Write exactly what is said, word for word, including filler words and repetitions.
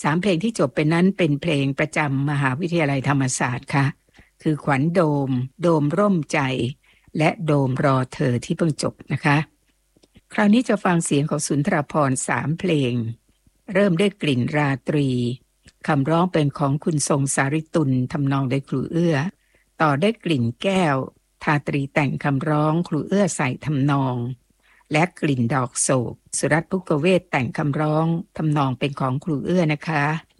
สามเพลงที่จบไปนั้นเป็นเพลงประจำมหาวิทยาลัยธรรมศาสตร์ค่ะคือขวัญโดมโดมร่มใจและโดมรอเธอที่เพิ่งจบนะคะคราวนี้จะฟังเสียงของสุนทรภรณ์สามเพลงเริ่มด้วยกลิ่นราตรีคำร้องเป็นของคุณทรงสาริตุลทำนองโดยครูเอื้อต่อด้วยกลิ่นแก้วทาตรีแต่งคำร้องครูเอื้อใส่ทำนองและกลิ่นดอกโศกสุรัตน์ ภุกเวศแต่งคำร้องทำนองเป็นของครูเอื้อนะคะ